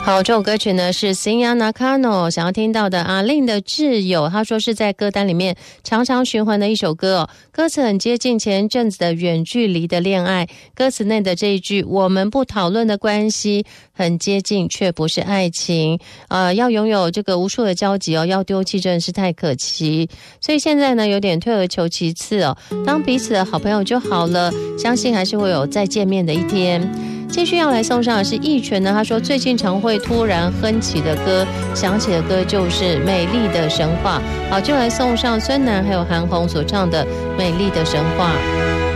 好，这首歌曲呢是 Sinya Nakano 想要听到的阿令的挚友，他说是在歌单里面常常循环的一首歌哦。歌词很接近前阵子的远距离的恋爱，歌词内的这一句我们不讨论的关系很接近，却不是爱情。要拥有这个无数的交集哦，要丢弃真的是太可惜。所以现在呢有点退而求其次哦，当彼此的好朋友就好了，相信还是会有再见面的一天。继续要来送上的是义全呢，他说最近常会突然哼起的歌，想起的歌就是《美丽的神话》。好，就来送上孙楠还有韩红所唱的《美丽的神话》。